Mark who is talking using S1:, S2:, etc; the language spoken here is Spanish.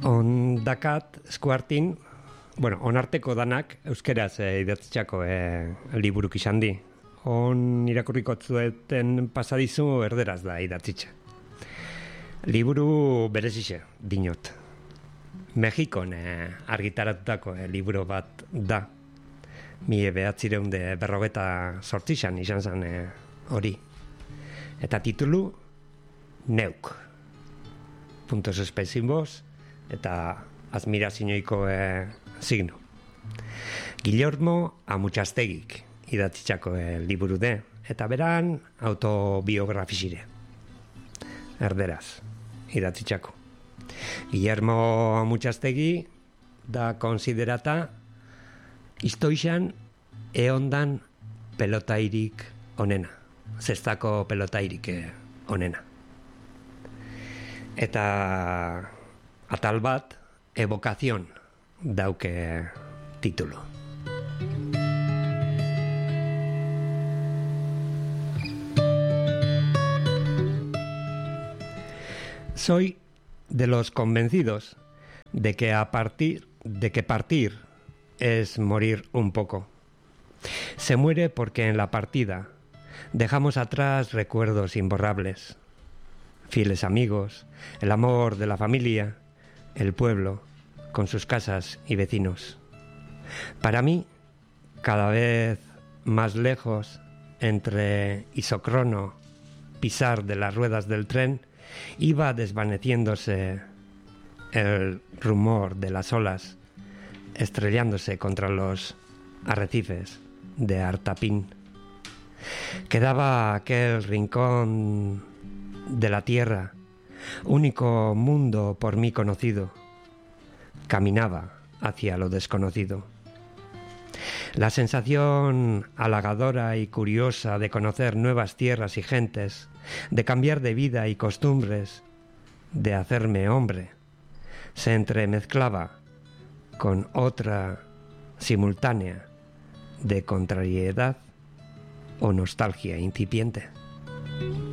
S1: Ondakat eskuartin, onarteko danak euskeraz idatzitxako liburuk izan di. Irakurriko zueten pasadizu erderaz da idatzitxa. Liburu berezixe, dinot. Mexikon argitaratutako liburu bat da. 1948 izan zen hori. Eta titulu, Neuk. Puntos espezimboz, eta admirazioiko signo. Guillermo Amutxastegik idatzitxako liburu de, eta beran autobiografizire. Erderaz, idatzitxako. Guillermo Amutxastegi da konsiderata istoixan eondan pelotairik onena. Zestako pelotairik onena. Eta atal bat, evokazion dauke titulu. Soy de los convencidos de que partir es morir un poco. Se muere porque en la partida dejamos atrás recuerdos imborrables, fieles amigos, el amor de la familia, el pueblo, con sus casas y vecinos. Para mí, cada vez más lejos, entre isocrono, pisar de las ruedas del tren, iba desvaneciéndose el rumor de las olas, estrellándose contra los arrecifes de Artapín. Quedaba aquel rincón de la tierra, único mundo por mí conocido. Caminaba hacia lo desconocido. La sensación halagadora y curiosa de conocer nuevas tierras y gentes, de cambiar de vida y costumbres, de hacerme hombre, se entremezclaba con otra simultánea de contrariedad o nostalgia incipiente.